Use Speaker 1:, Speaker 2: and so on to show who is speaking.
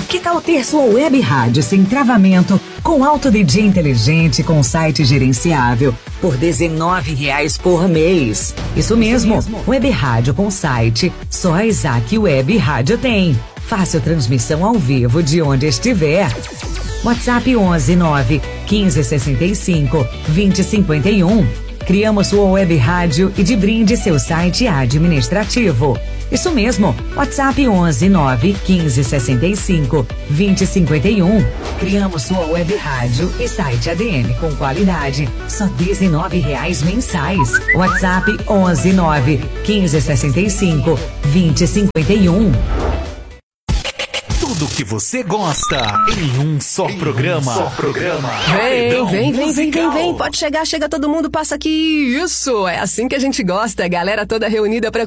Speaker 1: Que tal ter sua web rádio sem travamento, com alto DJ inteligente, com site gerenciável, por R$19 por mês? Isso mesmo, web rádio com site, só a Isaac Web Rádio tem. Fácil transmissão ao vivo de onde estiver. WhatsApp 11 9 15 65 20 51. Criamos sua web rádio e de brinde seu site administrativo. Isso mesmo, WhatsApp 11 9 15 65 20 51. Criamos sua web rádio e site ADM com qualidade, só R$19 mensais. WhatsApp 11 9 15 65 20 51.
Speaker 2: Tudo que você gosta em um só programa.
Speaker 3: Vem. Pode chegar, chega todo mundo, passa aqui. Isso, é assim que a gente gosta. Galera toda reunida pra